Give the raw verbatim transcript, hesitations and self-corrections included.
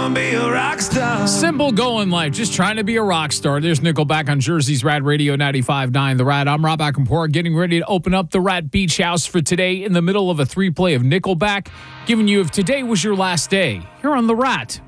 gonna be a rock star. Simple goal in life, just trying to be a rock star. There's Nickelback on Jersey's Rad Radio ninety-five point nine. The Rad. I'm Rob Akampora, getting ready to open up the Rad Beach House for today in the middle of a three-play of Nickelback, giving you if today was your last day here on the Rad.